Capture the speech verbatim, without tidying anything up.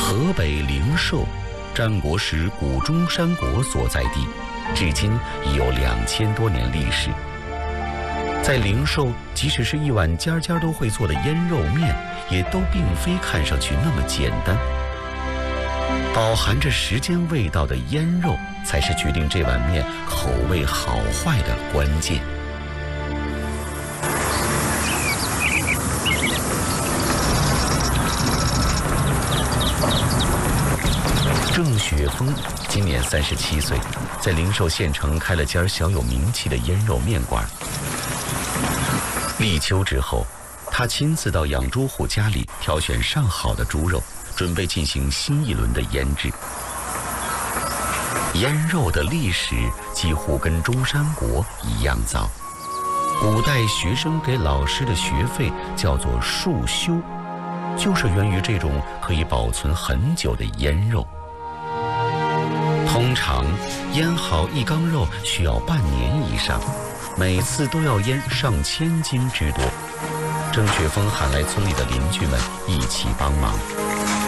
河北灵寿，战国时古中山国所在地，至今已有两千多年历史。在灵寿，即使是一碗家家都会做的腌肉面，也都并非看上去那么简单。饱含着时间味道的腌肉，才是决定这碗面口味好坏的关键。郑雪峰今年三十七岁，在灵寿县城开了家小有名气的腌肉面馆。立秋之后，他亲自到养猪户家里挑选上好的猪肉，准备进行新一轮的腌制。腌肉的历史几乎跟中山国一样早，古代学生给老师的学费叫做束修，就是源于这种可以保存很久的腌肉。通常腌好一缸肉需要半年以上，每次都要腌上千斤之多。郑雪峰喊来村里的邻居们一起帮忙。